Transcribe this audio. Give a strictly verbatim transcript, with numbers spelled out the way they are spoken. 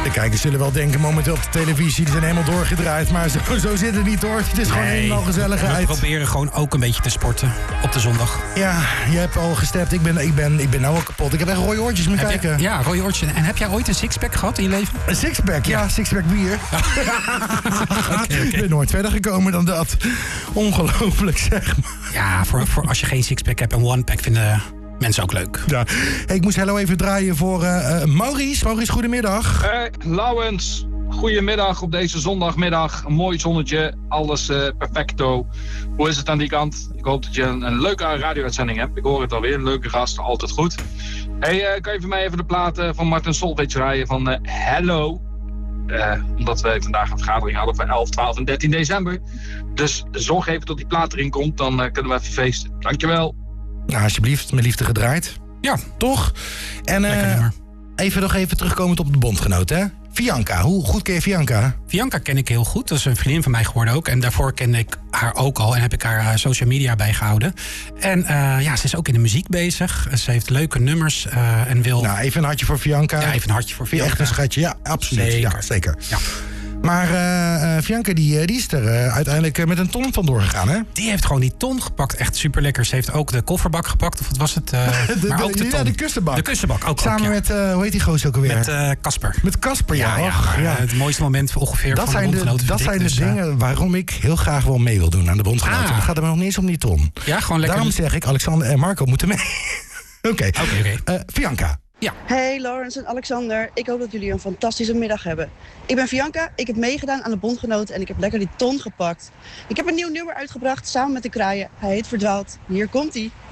De kijkers zullen wel denken momenteel op de televisie, die zijn helemaal doorgedraaid. Maar zo, zo zit het niet hoor. Het is gewoon Nee, helemaal gezelligheid. We proberen gewoon ook een beetje te sporten op de zondag. Ja, je hebt al gestept. Ik ben, ik ben, ik ben nou al kapot. Ik heb echt rode oortjes, moet Heb kijken. jij- ja, rode oortjes. En heb jij ooit een sixpack gehad in je leven? Een sixpack, ja, sixpack bier. okay, okay. Ik ben nooit verder gekomen dan dat. Ongelooflijk, zeg maar. Ja, voor, voor als je geen sixpack hebt, een one-pack vinden mensen ook leuk. Ja. Hey, ik moest hello even draaien voor uh, uh, Maurice. Maurice, goedemiddag. Hey, Lauwens. Goedemiddag op deze zondagmiddag. Een mooi zonnetje, alles uh, perfecto. Hoe is het aan die kant? Ik hoop dat je een, een leuke radio-uitzending hebt. Ik hoor het alweer, een leuke gast, altijd goed. Hey, uh, kan je voor mij even de plaat uh, van Martin Solveig draaien van uh, Hello? Uh, omdat we vandaag een vergadering hadden voor elf, twaalf en dertien december. Dus zorg even tot die plaat erin komt, dan uh, kunnen we even feesten. Dankjewel. Nou, alsjeblieft, mijn liefde gedraaid. Ja, toch? En uh, even nog even terugkomend op de bondgenoot, hè? Bianca, hoe goed ken je Bianca? Bianca ken ik heel goed. Dat is een vriendin van mij geworden ook. En daarvoor kende ik haar ook al en heb ik haar uh, social media bijgehouden. En uh, ja, ze is ook in de muziek bezig. Ze heeft leuke nummers uh, en wil... Nou, even een hartje voor Bianca. Ja, even een hartje voor Bianca. Echt een schatje, ja, absoluut. Zeker. Ja, zeker. Ja. Maar uh, uh, Bianca, die, die is er uh, uiteindelijk uh, met een ton vandoor gegaan, hè? Die heeft gewoon die ton gepakt. Echt super lekker. Ze heeft ook de kofferbak gepakt, of wat was het? Uh, de, maar de, ook de ton. Ja, de kussenbak. De kussenbak, ook. Samen ook, ja. met, uh, hoe heet die gozer ook alweer? Met Casper. Uh, met Casper, ja. Ja, Och, ja, ja. Het mooiste moment ongeveer dat van zijn de bondgenoten. Dat zijn de dus, dingen uh, waarom ik heel graag wel mee wil doen aan de bondgenoten. Ah. Het gaat er maar nog niet eens om die ton. Ja, gewoon lekker. Daarom zeg ik, Alexander en Marco moeten mee. Oké, okay. okay, okay. uh, Bianca. Ja. Hey Lawrence en Alexander, ik hoop dat jullie een fantastische middag hebben. Ik ben Bianca, ik heb meegedaan aan de bondgenoten en ik heb lekker die ton gepakt. Ik heb een nieuw nummer uitgebracht samen met de kraaien. Hij heet Verdwaald. Hier komt-ie.